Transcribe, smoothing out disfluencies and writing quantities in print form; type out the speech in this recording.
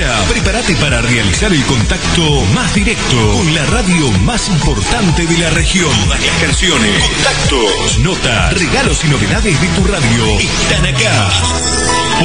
Ahora, prepárate para realizar el contacto más directo con la radio más importante de la región. Todas las canciones, contactos, notas, regalos y novedades de tu radio están acá.